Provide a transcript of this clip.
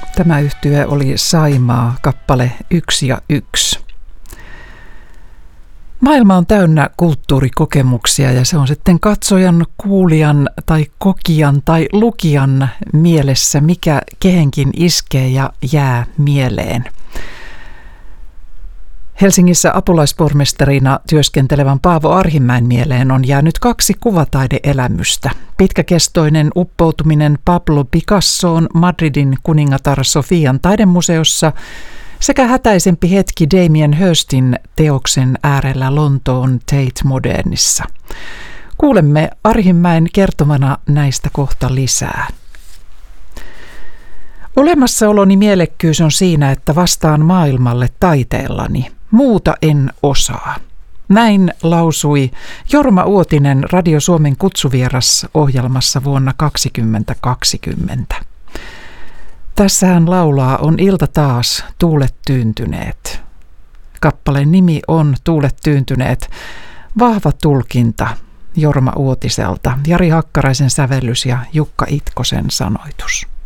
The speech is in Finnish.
Tämä yhtye oli Saimaa, kappale 1 ja 1. Maailma on täynnä kulttuurikokemuksia ja se on sitten katsojan, kuulijan tai kokijan tai lukijan mielessä, mikä kehenkin iskee ja jää mieleen. Helsingissä apulaispormestarina työskentelevän Paavo Arhinmäen mieleen on jäänyt 2 kuvataideelämystä. Pitkäkestoinen uppoutuminen Pablo Picassoon Madridin kuningatar Sofian taidemuseossa sekä hätäisempi hetki Damien Hirstin teoksen äärellä Lontoon Tate Modernissa. Kuulemme Arhinmäen kertomana näistä kohta lisää. Olemassaoloni mielekkyys on siinä, että vastaan maailmalle taiteellani. Muuta en osaa. Näin lausui Jorma Uotinen Radio Suomen kutsuvieras -ohjelmassa vuonna 2020. Tässä hän laulaa On ilta taas, tuulet tyyntyneet. Kappaleen nimi on Tuulet tyyntyneet. Vahva tulkinta Jorma Uotiselta, Jari Hakkaraisen sävellys ja Jukka Itkosen sanoitus.